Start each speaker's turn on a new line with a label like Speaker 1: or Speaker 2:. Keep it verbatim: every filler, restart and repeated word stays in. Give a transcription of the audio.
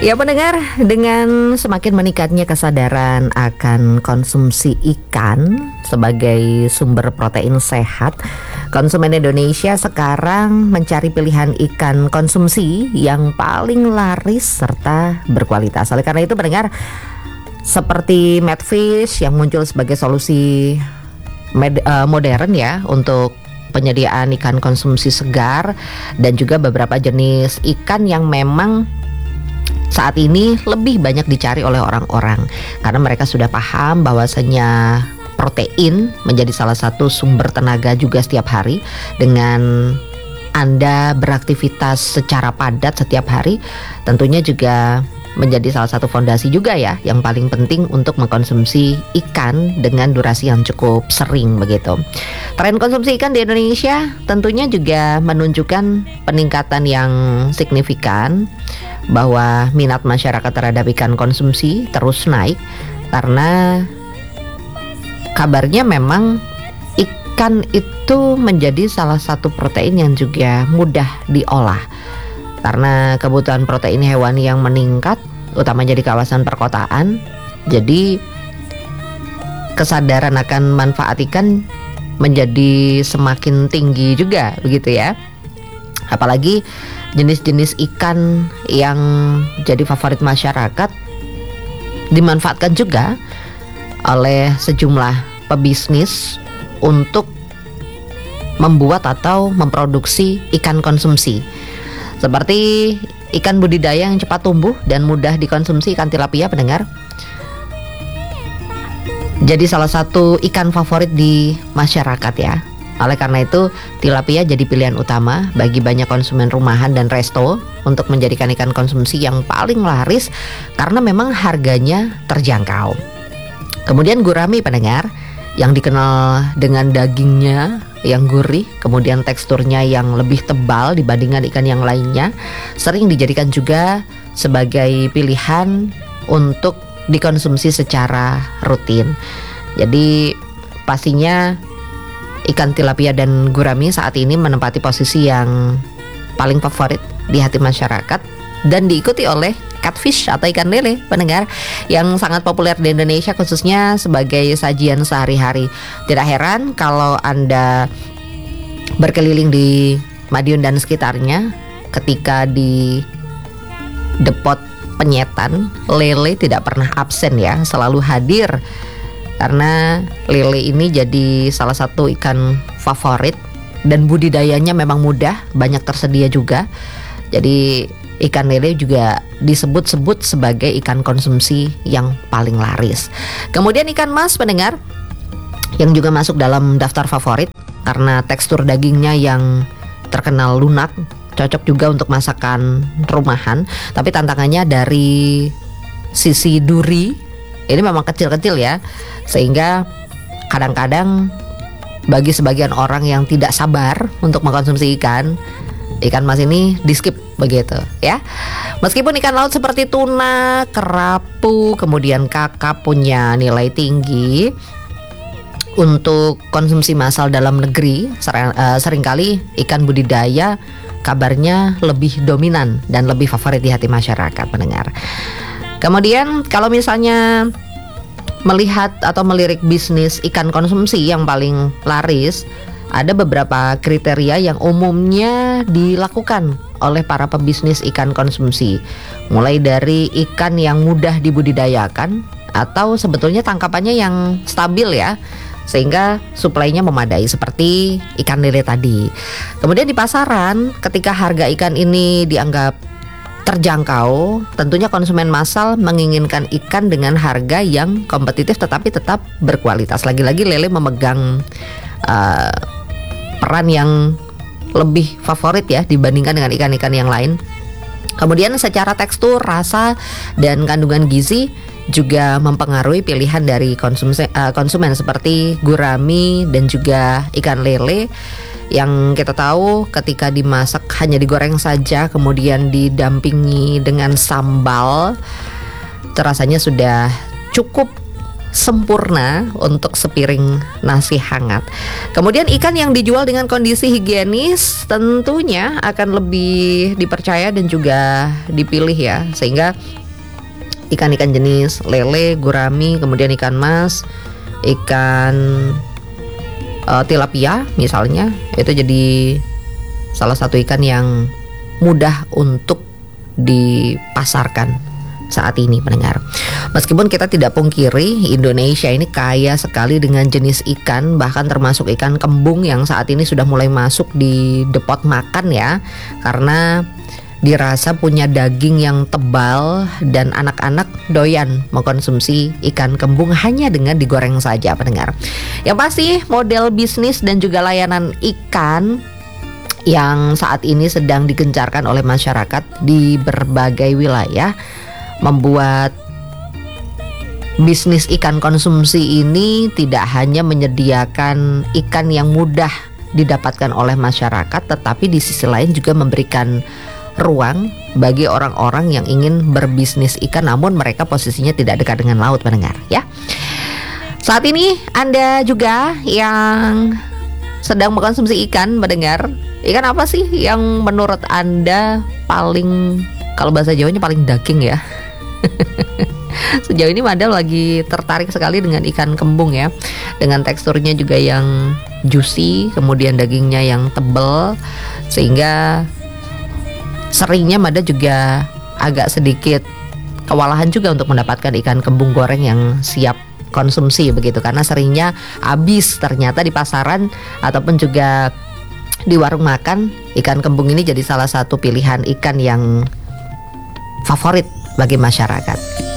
Speaker 1: Ya pendengar, dengan semakin meningkatnya kesadaran akan konsumsi ikan sebagai sumber protein sehat, konsumen Indonesia sekarang mencari pilihan ikan konsumsi yang paling laris serta berkualitas. Oleh karena itu pendengar, seperti Medfish yang muncul sebagai solusi med, uh, modern ya untuk penyediaan ikan konsumsi segar, dan juga beberapa jenis ikan yang memang saat ini lebih banyak dicari oleh orang-orang karena mereka sudah paham bahwasanya protein menjadi salah satu sumber tenaga juga setiap hari. Dengan Anda beraktivitas secara padat setiap hari, tentunya juga menjadi salah satu fondasi juga ya yang paling penting untuk mengkonsumsi ikan dengan durasi yang cukup sering begitu. Tren konsumsi ikan di Indonesia tentunya juga menunjukkan peningkatan yang signifikan, bahwa minat masyarakat terhadap ikan konsumsi terus naik karena kabarnya memang ikan itu menjadi salah satu protein yang juga mudah diolah. Karena kebutuhan protein hewani yang meningkat, utamanya di kawasan perkotaan, jadi kesadaran akan manfaat ikan menjadi semakin tinggi juga begitu ya. Apalagi jenis-jenis ikan yang jadi favorit masyarakat dimanfaatkan juga oleh sejumlah pebisnis untuk membuat atau memproduksi ikan konsumsi. Seperti ikan budidaya yang cepat tumbuh dan mudah dikonsumsi, ikan tilapia pendengar, jadi salah satu ikan favorit di masyarakat ya. Oleh karena itu tilapia jadi pilihan utama bagi banyak konsumen rumahan dan resto untuk menjadikan ikan konsumsi yang paling laris karena memang harganya terjangkau. Kemudian gurami pendengar, yang dikenal dengan dagingnya yang gurih, kemudian teksturnya yang lebih tebal dibandingkan ikan yang lainnya, sering dijadikan juga sebagai pilihan untuk dikonsumsi secara rutin. Jadi pastinya ikan tilapia dan gurami saat ini menempati posisi yang paling favorit di hati masyarakat dan diikuti oleh catfish atau ikan lele pendengar, yang sangat populer di Indonesia khususnya sebagai sajian sehari-hari. Tidak heran kalau Anda berkeliling di Madiun dan sekitarnya, ketika di depot penyetan, lele tidak pernah absen ya, selalu hadir. Karena lele ini jadi salah satu ikan favorit dan budidayanya memang mudah, banyak tersedia juga. Jadi ikan lele juga disebut-sebut sebagai ikan konsumsi yang paling laris. Kemudian ikan mas pendengar, yang juga masuk dalam daftar favorit karena tekstur dagingnya yang terkenal lunak, cocok juga untuk masakan rumahan. Tapi tantangannya dari sisi duri, ini memang kecil-kecil ya, sehingga kadang-kadang bagi sebagian orang yang tidak sabar untuk mengkonsumsi ikan, ikan mas ini di skip begitu ya. Meskipun ikan laut seperti tuna, kerapu, kemudian kakap punya nilai tinggi untuk konsumsi massal dalam negeri, sering, uh, seringkali ikan budidaya kabarnya lebih dominan dan lebih favorit di hati masyarakat pendengar. Kemudian kalau misalnya melihat atau melirik bisnis ikan konsumsi yang paling laris, ada beberapa kriteria yang umumnya dilakukan oleh para pebisnis ikan konsumsi. Mulai dari ikan yang mudah dibudidayakan atau sebetulnya tangkapannya yang stabil ya, sehingga suplainya memadai seperti ikan lele tadi. Kemudian di pasaran, ketika harga ikan ini dianggap terjangkau, tentunya konsumen massal menginginkan ikan dengan harga yang kompetitif tetapi tetap berkualitas. Lagi-lagi lele memegang uh, peran yang lebih favorit ya dibandingkan dengan ikan-ikan yang lain. Kemudian secara tekstur, rasa, dan kandungan gizi juga mempengaruhi pilihan dari konsumsi, uh, konsumen seperti gurami dan juga ikan lele, yang kita tahu ketika dimasak hanya digoreng saja kemudian didampingi dengan sambal, terasanya sudah cukup sempurna untuk sepiring nasi hangat. Kemudian ikan yang dijual dengan kondisi higienis tentunya akan lebih dipercaya dan juga dipilih ya. Sehingga ikan-ikan jenis lele, gurami, kemudian ikan mas, ikan uh, tilapia misalnya, itu jadi salah satu ikan yang mudah untuk dipasarkan saat ini, pendengar. Meskipun kita tidak pungkiri Indonesia ini kaya sekali dengan jenis ikan, bahkan termasuk ikan kembung yang saat ini sudah mulai masuk di depot makan ya, karena dirasa punya daging yang tebal dan anak-anak doyan mengkonsumsi ikan kembung hanya dengan digoreng saja, pendengar. Yang pasti model bisnis dan juga layanan ikan yang saat ini sedang digencarkan oleh masyarakat di berbagai wilayah membuat bisnis ikan konsumsi ini tidak hanya menyediakan ikan yang mudah didapatkan oleh masyarakat, tetapi di sisi lain juga memberikan ruang bagi orang-orang yang ingin berbisnis ikan namun mereka posisinya tidak dekat dengan laut, pendengar ya. Saat ini Anda juga yang sedang mengkonsumsi ikan, mendengar, ikan apa sih yang menurut Anda paling, kalau bahasa Jawanya paling daging ya? Sejauh ini Madam lagi tertarik sekali dengan ikan kembung ya, dengan teksturnya juga yang juicy, kemudian dagingnya yang tebal, sehingga seringnya Mada juga agak sedikit kewalahan juga untuk mendapatkan ikan kembung goreng yang siap konsumsi begitu, karena seringnya habis ternyata di pasaran ataupun juga di warung makan. Ikan kembung ini jadi salah satu pilihan ikan yang favorit bagi masyarakat.